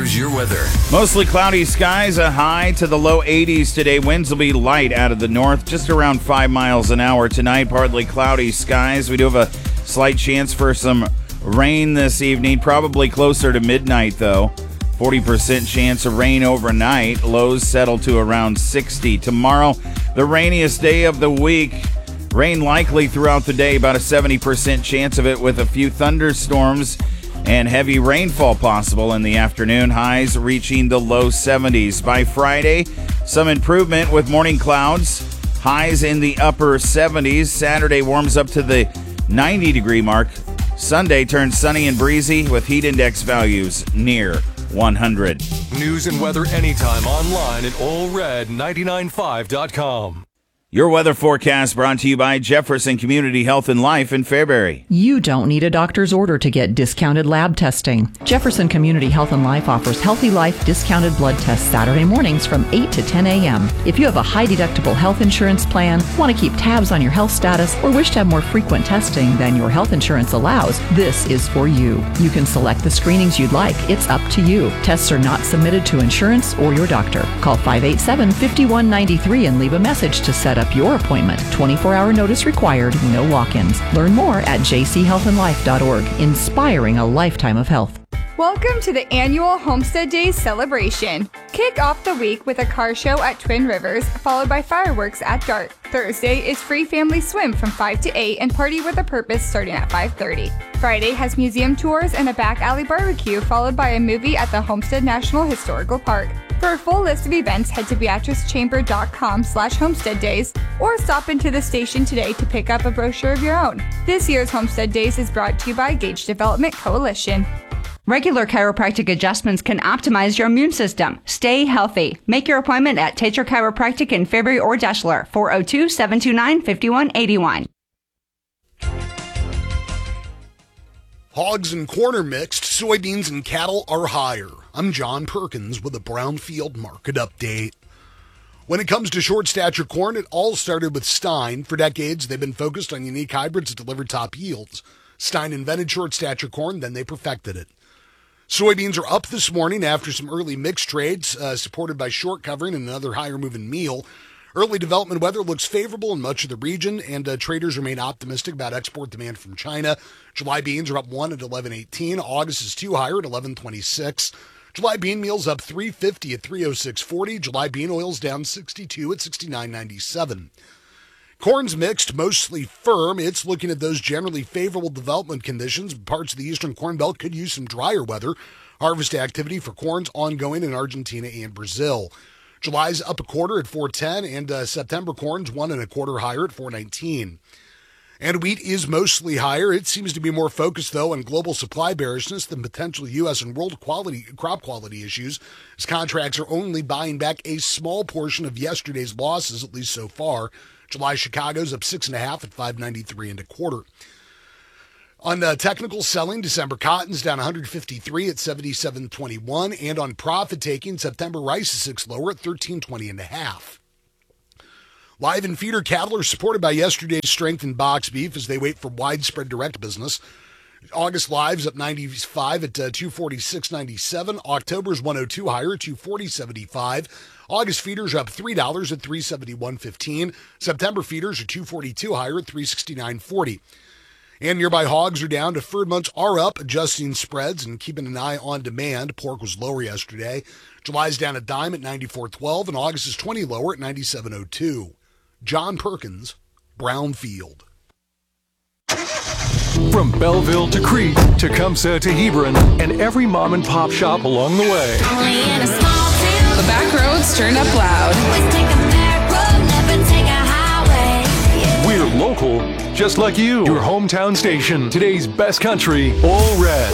Here's your weather. Mostly cloudy skies, a high to the low 80s today. Winds will be light out of the north, just around 5 miles an hour tonight. Partly cloudy skies. We do have a slight chance for some rain this evening, probably closer to midnight, though. 40% chance of rain overnight. Lows settle to around 60. Tomorrow, the rainiest day of the week. Rain likely throughout the day, about a 70% chance of it with a few thunderstorms and heavy rainfall possible in the afternoon. Highs reaching the low 70s. By Friday, some improvement with morning clouds. Highs in the upper 70s. Saturday warms up to the 90-degree mark. Sunday turns sunny and breezy with heat index values near 100. News and weather anytime online at allred995.com. Your weather forecast brought to you by Jefferson Community Health and Life in Fairbury. You don't need a doctor's order to get discounted lab testing. Jefferson Community Health and Life offers Healthy Life discounted blood tests Saturday mornings from 8 to 10 a.m. If you have a high deductible health insurance plan, want to keep tabs on your health status, or wish to have more frequent testing than your health insurance allows, this is for you. You can select the screenings you'd like. It's up to you. Tests are not submitted to insurance or your doctor. Call 587-5193 and leave a message to set up your appointment. 24-hour notice required, no walk-ins. Learn more at jchealthandlife.org, inspiring a lifetime of health. Welcome to the annual Homestead Days celebration. Kick off the week with a car show at Twin Rivers, followed by fireworks at dark. Thursday is free family swim from 5 to 8 and party with a purpose starting at 5:30. Friday has museum tours and a back alley barbecue, followed by a movie at the Homestead National Historical Park. For a full list of events, head to beatricechamber.com/Homestead Days or stop into the station today to pick up a brochure of your own. This year's Homestead Days is brought to you by Gage Development Coalition. Regular chiropractic adjustments can optimize your immune system. Stay healthy. Make your appointment at Tetra Chiropractic in Fairbury or Deschler, 402-729-5181. Hogs and corn are mixed. Soybeans and cattle are higher. I'm John Perkins with a Brownfield Market Update. When it comes to short stature corn, it all started with Stein. For decades, they've been focused on unique hybrids that deliver top yields. Stein invented short stature corn, then they perfected it. Soybeans are up this morning after some early mixed trades, supported by short covering and another higher moving meal. Early development weather looks favorable in much of the region, and traders remain optimistic about export demand from China. July beans are up 1 at 11.18. August is 2 higher at 11.26. July bean meal's up 3.50 at 3.06.40. July bean oil's down 62 at 69.97. Corn's mixed, mostly firm. It's looking at those generally favorable development conditions. Parts of the eastern corn belt could use some drier weather. Harvest activity for corn's ongoing in Argentina and Brazil. July's up a quarter at 4.10, and September corn's 1 1/4 higher at 4.19. And wheat is mostly higher. It seems to be more focused, though, on global supply bearishness than potential U.S. and world crop quality issues, as contracts are only buying back a small portion of yesterday's losses, at least so far. July Chicago's up 6.5 at 5.93 1/4. On technical selling, December cotton's down 153 at 77.21, and on profit taking, September rice is 6 lower at 13.20 1/2. Live and feeder cattle are supported by yesterday's strength in box beef as they wait for widespread direct business. August live's up 95 at 246.97. October's 102 higher at 240.75. August feeders are up $3 at 371.15. September feeders are 242 higher at 369.40. And nearby hogs are down. Deferred months are up, adjusting spreads and keeping an eye on demand. Pork was lower yesterday. July's down a dime at 94.12, and August is 20 lower at 97.02. John Perkins, Brownfield. From Belleville to Crete, Tecumseh to Hebron, and every mom and pop shop along the way. The back roads turn up loud. We're local, just like you. Your hometown station, today's best country, All Red.